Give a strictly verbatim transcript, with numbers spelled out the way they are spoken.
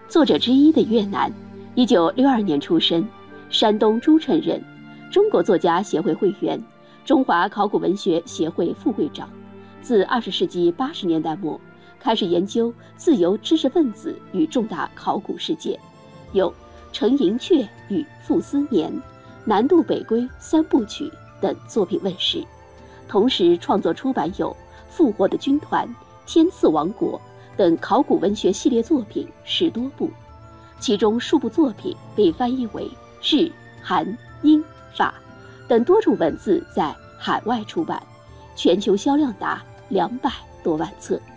作者之一的越南，一九六二年出生，山东诸城人，中国作家协会会员，中华考古文学协会副会长。自二十世纪八十年代末开始研究自由知识分子与重大考古事件，有《陈寅恪与傅斯年》《南渡北归》三部曲等作品问世，同时创作出版有《复活的军团》《天赐王国》等考古文学系列作品十多部，其中数部作品被翻译为日、韩、英、法等多种文字，在海外出版，全球销量达两百多万册。